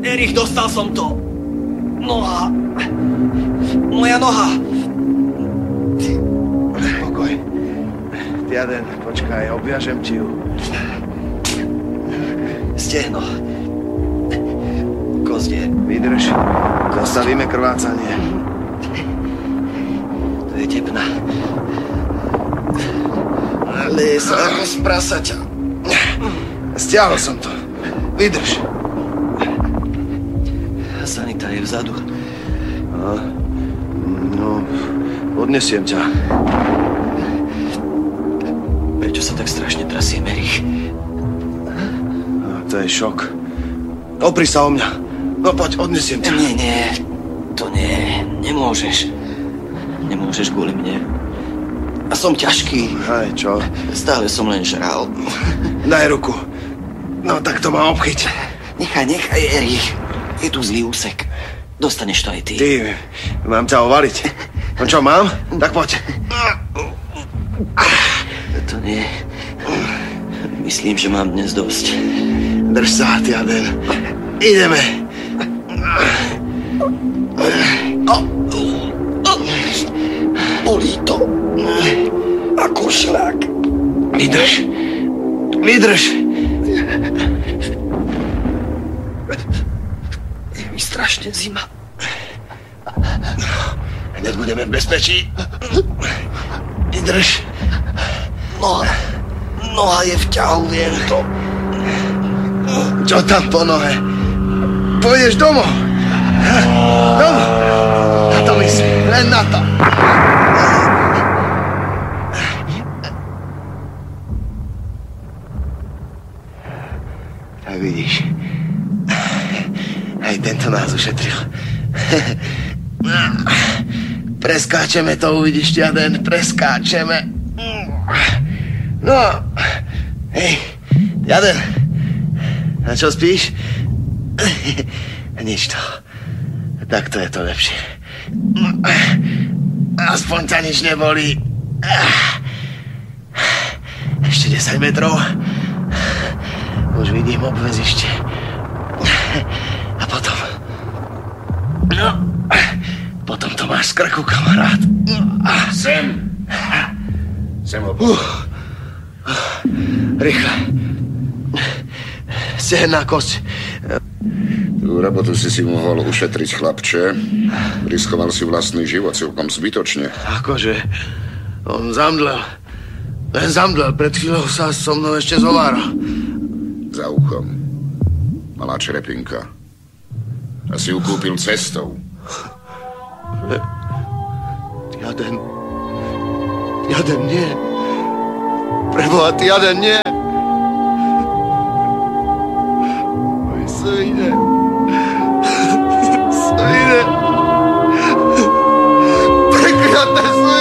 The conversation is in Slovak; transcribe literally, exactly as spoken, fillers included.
Erich, dostal som to. Noha. Moja noha. Pokoj. Tiaden, počkaj, obviažem ti ju. Stehno. Kozdie. Vydrž. Zastavíme krvácanie. To je tepna. Leje sa ako z prasaťa. Stiahol som to. Vydrž. Sanita je vzadu. A, no, odnesiem ťa. Prečo sa tak strašne trasie, Erich? A, to je šok. Opri sa o mňa. No poď, odnesiem ťa. Nie, nie. To nie. Nemôžeš. Nemôžeš kvôli mne. A som ťažký. Aj, čo? Stále som len žral. Daj ruku. No, tak to má obchyť. Nechaj, nechaj, Erich. Je tu zlý úsek. Dostaneš to aj ty. Ty, mám ťa ovaliť. No čo, mám? Tak poď. To nie. Myslím, že mám dnes dosť. Drž sa, Tiaden. Ideme. Bolí to. Ako šľak. Vydrž. Vydrž. Je mi strašne zima. Hneď budeme v bezpečí. Vydrž. Noha. Noha je v ťahu, viem to. Čo tam po nohe? Pôjdeš domov. Domov. Na to myslím. Len na to. Tak vidíš. Aj tento nás ušetril. Preskáčeme to, uvidíš, Tiaden. Preskáčeme. No. Hej, Tiaden. Na čo spíš? Nič to. Takto je to lepšie. Aspoň ťa nič nebolí. Ešte desať metrov. Už vidím obväzište. A potom... No... Potom to máš z krku, kamarát. Sem. Sem ho uh. Rýchle. Stehná kosť. Tú robotu si si mohol ušetriť, chlapče. Riskoval si vlastný život celkom zbytočne. Akože... On zamdlel. Len zamdlel. Pred chvíľou sa so mnou ešte zováral. Za uchom. Malá črepinka. A si ju kúpil cestou. Tiaden. Tiaden, nie. Preboha, Tiaden, nie. Môj syne.